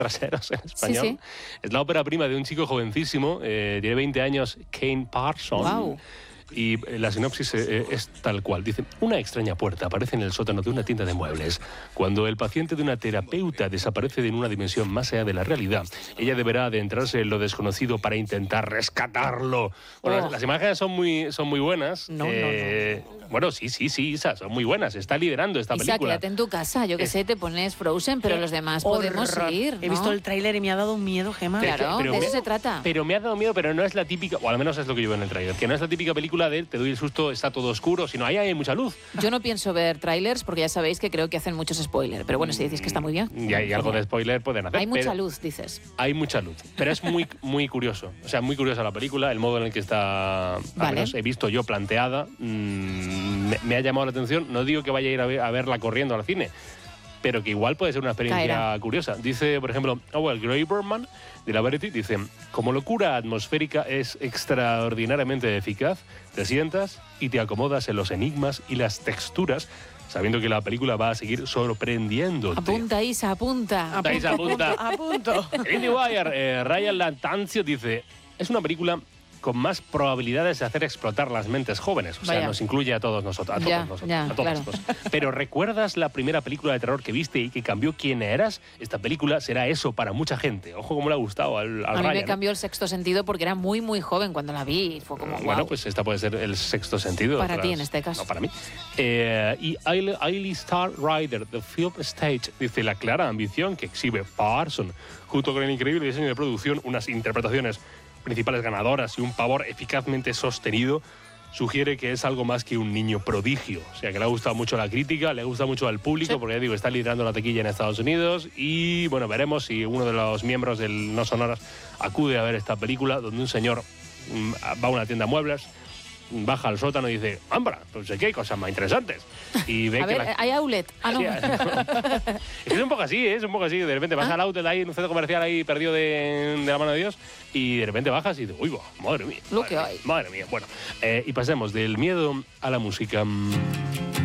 traseros en español. Sí, sí. Es la ópera prima de un chico jovencísimo, tiene 20 años, Kane Parson. Wow. Y la sinopsis es tal cual. Dice, una extraña puerta aparece en el sótano de una tienda de muebles. Cuando el paciente de una terapeuta desaparece en una dimensión más allá de la realidad, ella deberá adentrarse en lo desconocido para intentar rescatarlo. Bueno, las imágenes son muy buenas. No. Bueno, sí, Isa, son muy buenas. Está liderando esta Isa, película. quédate en tu casa. Yo que sé, te pones Frozen, pero los demás podemos ir, ¿no? He visto el tráiler y me ha dado un miedo, Gemma. Claro, Pero de eso se trata. Pero me ha dado miedo, pero no es la típica, o al menos es lo que yo veo en el tráiler, que no es la típica película de te doy el susto, está todo oscuro, sino ahí hay mucha luz. Yo no pienso ver trailers porque ya sabéis que creo que hacen muchos spoilers. Pero bueno, si decís que está muy bien. Y hay algo de spoiler pueden hacer. Hay mucha luz, dices. Hay mucha luz, pero es muy curioso. O sea, muy curiosa la película, el modo en el que está, al menos he visto yo planteada, me ha llamado la atención. No digo que vaya a ir a verla corriendo al cine, pero que igual puede ser una experiencia curiosa. Dice, por ejemplo, Howell Graberman, de la Variety, dice, como locura atmosférica es extraordinariamente eficaz, te sientas y te acomodas en los enigmas y las texturas, sabiendo que la película va a seguir sorprendiéndote. Apunta, Isa, apunta. Isa, apunta. Apunto. IndieWire, Ryan Latanzio dice, es una película con más probabilidades de hacer explotar las mentes jóvenes. O sea, Vaya. nos incluye a todos nosotros, a todos claro. nosotros. Pero ¿recuerdas la primera película de terror que viste y que cambió quién eras? Esta película será eso para mucha gente. Ojo cómo le ha gustado al A mí Ryan, me cambió el sexto sentido porque era muy joven cuando la vi. Y fue como, Bueno, wow. pues esta puede ser el sexto sentido. Para ti, en este caso. No, para mí. Y Ailey Star Rider, The Film Stage, dice la clara ambición que exhibe Parson, junto con el increíble diseño de producción, unas interpretaciones principales ganadoras y un pavor eficazmente sostenido, sugiere que es algo más que un niño prodigio. O sea, que le ha gustado mucho la crítica, le gusta mucho al público, porque ya digo, está liderando la taquilla en Estados Unidos y, bueno, veremos si uno de los miembros del No Sonoras acude a ver esta película, donde un señor va a una tienda de muebles, baja al sótano y dice, ¡Ambra! Pues aquí hay cosas más interesantes. Y ve A ver, hay outlet. Ah, no. Sí, es un poco así, es un poco así. De repente vas al outlet ahí en un centro comercial ahí perdido de la mano de Dios y de repente bajas y dices, uy, madre mía. Lo que hay. Madre mía. Bueno, y pasemos del miedo a la música.